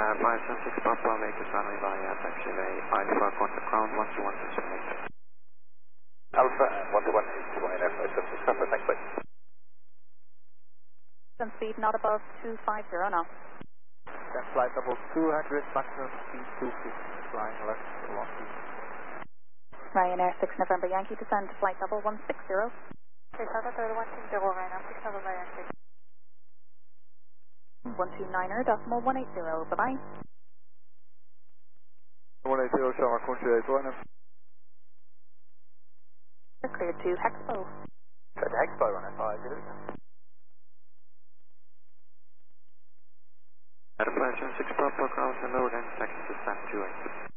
576 Papa, Vegas runway via taxiway, Alpha, contact ground 121 Alpha, 121 is 1 Air 576 Papa, thanks, bye. Speed not above 250 now. Then flight level 200, maximum speed 250, flying left 1. Ryanair 6 November Yankee, descend to flight level 160. Okay, Papa, 160, Ryanair 6 November Yankee. 129er, decimal 180, bye-bye. 180, Sharma Kunchi 81. Cleared to Hexpo. Cleared to Hexpo, runway 50. At 576 Papa, cross and load and taxi descent 280.